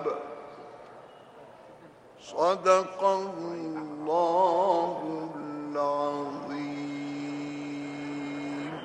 صدق الله العظيم.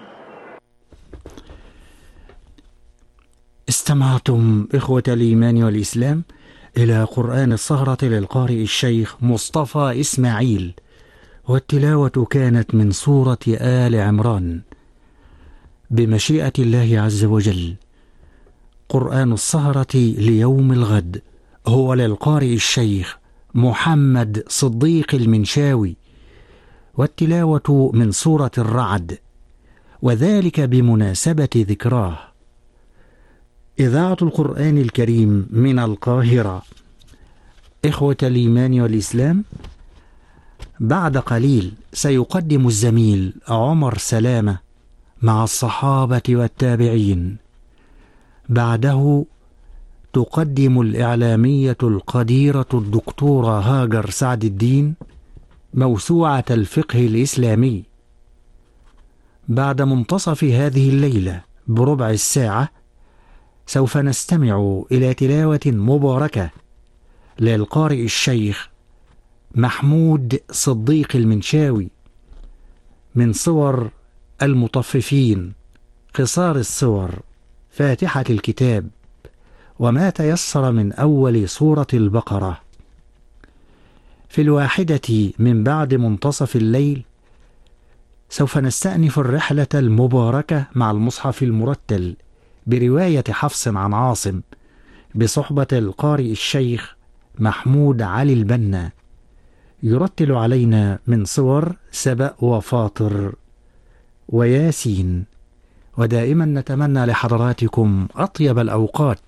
استمعتم إخوة الإيمان والإسلام إلى قرآن السهرة للقارئ الشيخ مصطفى إسماعيل، والتلاوة كانت من سورة آل عمران بمشيئة الله عز وجل. قرآن السهرة ليوم الغد هو للقارئ الشيخ محمد صديق المنشاوي، والتلاوة من سورة الرعد، وذلك بمناسبة ذكراه. إذاعة القرآن الكريم من القاهرة. إخوة الإيمان والإسلام، بعد قليل سيقدم الزميل عمر سلامة مع الصحابة والتابعين. بعده تقدم الإعلامية القديرة الدكتورة هاجر سعد الدين موسوعة الفقه الإسلامي. بعد منتصف هذه الليلة بربع الساعة سوف نستمع إلى تلاوة مباركة للقارئ الشيخ محمود صديق المنشاوي من صور المطففين، قصار الصور، فاتحة الكتاب، وما تيسر من أول سورة البقرة. في الواحدة من بعد منتصف الليل سوف نستأنف الرحلة المباركة مع المصحف المرتل برواية حفص عن عاصم بصحبة القارئ الشيخ محمود علي البنا، يرتل علينا من صور سبأ وفاطر وياسين. ودائما نتمنى لحضراتكم أطيب الأوقات.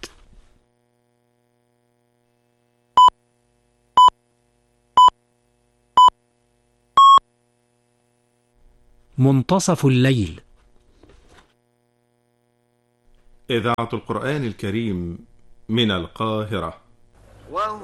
منتصف الليل. إذاعة القرآن الكريم من القاهرة.